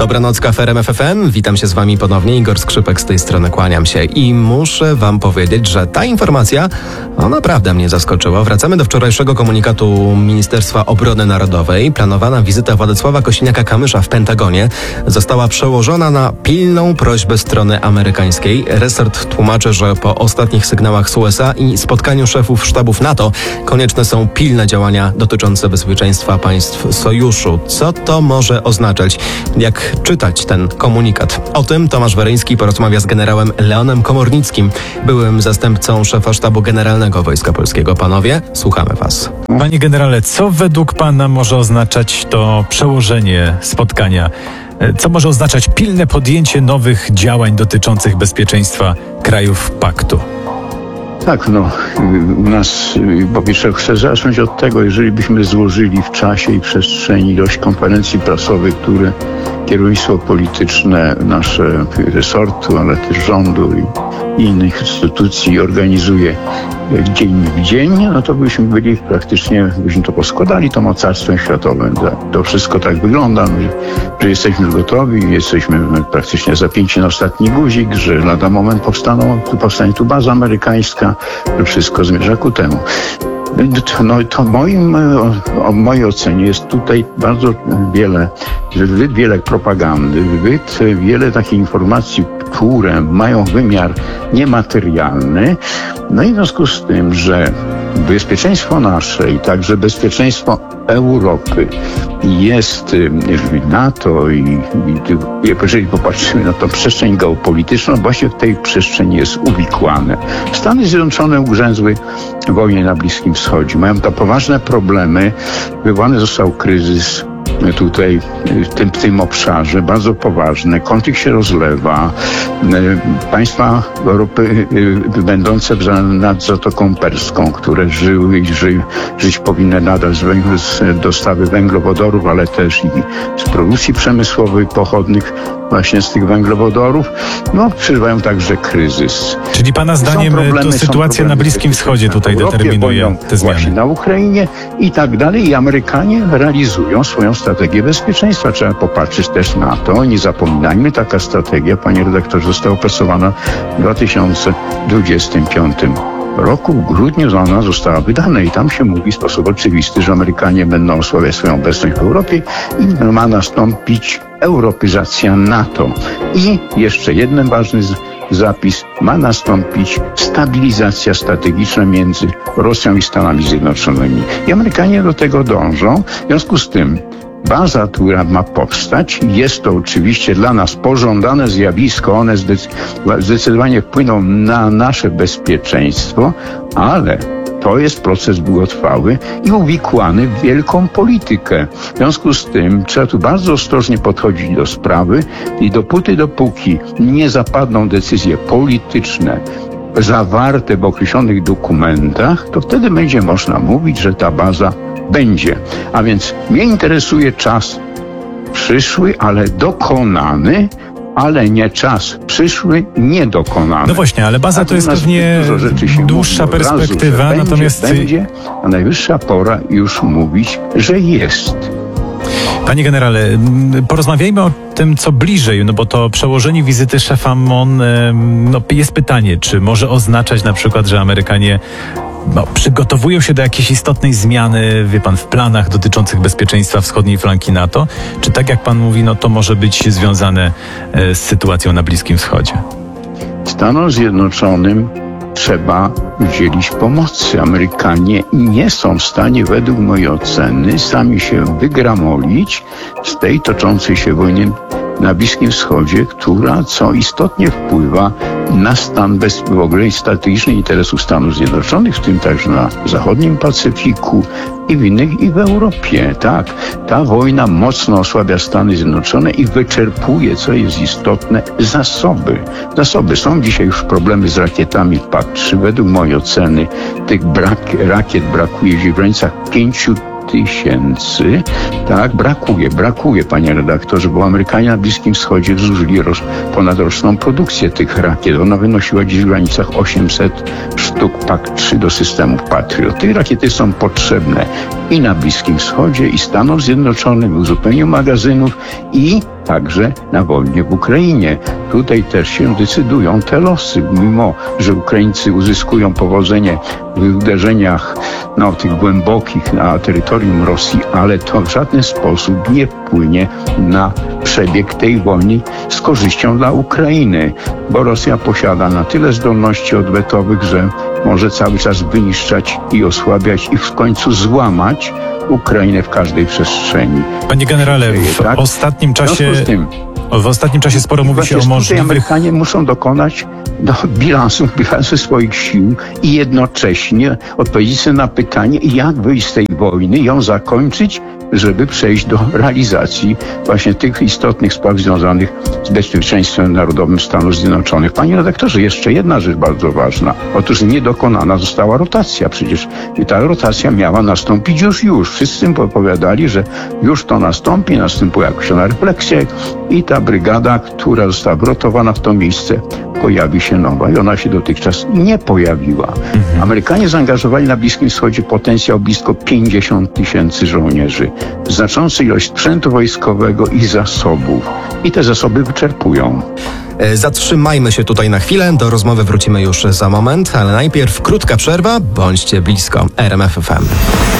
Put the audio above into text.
Dobranoc, Kafe RMF FM. Witam się z wami ponownie. Igor Skrzypek z tej strony, kłaniam się. I muszę wam powiedzieć, że ta informacja naprawdę mnie zaskoczyła. Wracamy do wczorajszego komunikatu Ministerstwa Obrony Narodowej. Planowana wizyta Władysława Kosiniaka-Kamysza w Pentagonie została przełożona na pilną prośbę strony amerykańskiej. Resort tłumaczy, że po ostatnich sygnałach z USA i spotkaniu szefów sztabów NATO konieczne są pilne działania dotyczące bezpieczeństwa państw sojuszu. Co to może oznaczać? Jak czytać ten komunikat? O tym Tomasz Weryński porozmawia z generałem Leonem Komornickim, byłym zastępcą szefa Sztabu Generalnego Wojska Polskiego. Panowie, słuchamy was. Panie generale, co według pana może oznaczać to przełożenie spotkania? Co może oznaczać pilne podjęcie nowych działań dotyczących bezpieczeństwa krajów paktu? Tak, u nas, po pierwsze chcę zacząć od tego, jeżeli byśmy złożyli w czasie i przestrzeni ilość konferencji prasowych, które kierownictwo polityczne, nasze resortu, ale też rządu i innych instytucji organizuje dzień w dzień, to byśmy byli praktycznie, byśmy to poskładali, to mocarstwem światowym. To wszystko tak wygląda, że jesteśmy już gotowi, jesteśmy praktycznie zapięci na ostatni guzik, że lada moment powstanie tu baza amerykańska, że wszystko zmierza ku temu. To w mojej ocenie jest tutaj bardzo wiele propagandy, wiele takich informacji, które mają wymiar niematerialny. I w związku z tym, że bezpieczeństwo nasze i także bezpieczeństwo Europy jest w NATO i jeżeli popatrzymy na tą przestrzeń geopolityczną, właśnie w tej przestrzeni jest uwikłane. Stany Zjednoczone ugrzęzły w wojnie na Bliskim Wschodzie. Mają tam poważne problemy. Wywołany został kryzys tutaj w tym obszarze, bardzo poważne. Konflikt się rozlewa. Państwa Europy będące nad Zatoką Perską, które żyły i żyć powinny nadal z dostawy węglowodorów, ale też i z produkcji przemysłowej pochodnych właśnie z tych węglowodorów, przeżywają także kryzys. Czyli pana zdaniem to sytuacja na Bliskim Wschodzie tutaj determinuje te zmiany? Właśnie na Ukrainie i tak dalej. I Amerykanie realizują swoją strategię bezpieczeństwa. Trzeba popatrzeć też na to. Nie zapominajmy, taka strategia, panie redaktorze, została opracowana w 2025 roku. W grudniu ona została wydana i tam się mówi w sposób oczywisty, że Amerykanie będą osłabiać swoją obecność w Europie i ma nastąpić europyzacja NATO. I jeszcze jeden ważny zapis, ma nastąpić stabilizacja strategiczna między Rosją i Stanami Zjednoczonymi. I Amerykanie do tego dążą. W związku z tym baza, która ma powstać, jest to oczywiście dla nas pożądane zjawisko, one zdecydowanie wpłyną na nasze bezpieczeństwo, ale to jest proces długotrwały i uwikłany w wielką politykę. W związku z tym trzeba tu bardzo ostrożnie podchodzić do sprawy i dopóki nie zapadną decyzje polityczne zawarte w określonych dokumentach, to wtedy będzie można mówić, że ta baza będzie. A więc mnie interesuje czas przyszły, ale dokonany, ale nie czas przyszły, niedokonany. No właśnie, ale baza to jest pewnie dłuższa perspektywa, razu, natomiast będzie, a najwyższa pora już mówić, że jest. Panie generale, porozmawiajmy o tym, co bliżej, bo to przełożenie wizyty szefa MON, jest pytanie, czy może oznaczać na przykład, że Amerykanie przygotowują się do jakiejś istotnej zmiany, wie pan, w planach dotyczących bezpieczeństwa wschodniej flanki NATO, czy tak jak pan mówi, to może być związane z sytuacją na Bliskim Wschodzie? Stanom Zjednoczonym trzeba udzielić pomocy. Amerykanie nie są w stanie, według mojej oceny, sami się wygramolić z tej toczącej się wojny na Bliskim Wschodzie, która co istotnie wpływa na stan w ogóle strategiczny interesów Stanów Zjednoczonych, w tym także na zachodnim Pacyfiku i w innych, i w Europie. Tak, ta wojna mocno osłabia Stany Zjednoczone i wyczerpuje, co jest istotne, zasoby. Są dzisiaj już problemy z rakietami PAC-3. Według mojej oceny tych rakiet brakuje w granicach 5,000 tysięcy, tak, brakuje, panie redaktorze, bo Amerykanie na Bliskim Wschodzie zużyli ponadroczną produkcję tych rakiet. Ona wynosiła dziś w granicach 800 sztuk PAC-3 do systemów Patriot. Te rakiety są potrzebne i na Bliskim Wschodzie, i Stanom Zjednoczonym, w uzupełnieniu magazynów, i także na wojnie w Ukrainie. Tutaj też się decydują te losy, mimo że Ukraińcy uzyskują powodzenie w uderzeniach tych głębokich na terytorium Rosji, ale to w żaden sposób nie wpłynie na przebieg tej wojny z korzyścią dla Ukrainy, bo Rosja posiada na tyle zdolności odwetowych, że może cały czas wyniszczać i osłabiać i w końcu złamać Ukrainę w każdej przestrzeni. Panie generale, w ostatnim czasie sporo mówi się o możliwych... Amerykanie muszą dokonać bilansu swoich sił i jednocześnie odpowiedzieć sobie na pytanie, jak wyjść z tej wojny, ją zakończyć, żeby przejść do realizacji właśnie tych istotnych spraw związanych z bezpieczeństwem narodowym Stanów Zjednoczonych. Panie redaktorze, jeszcze jedna rzecz bardzo ważna. Otóż niedokonana została rotacja. Przecież ta rotacja miała nastąpić już. Wszyscy powiadali, że już to nastąpi, następuje jakaś refleksja i ta brygada, która została wyrotowana w to miejsce, pojawi się nowa i ona się dotychczas nie pojawiła. Amerykanie zaangażowali na Bliskim Wschodzie potencjał blisko 50 000 żołnierzy. Znaczącą ilość sprzętu wojskowego i zasobów. I te zasoby wyczerpują. Zatrzymajmy się tutaj na chwilę, do rozmowy wrócimy już za moment, ale najpierw krótka przerwa, bądźcie blisko RMF FM.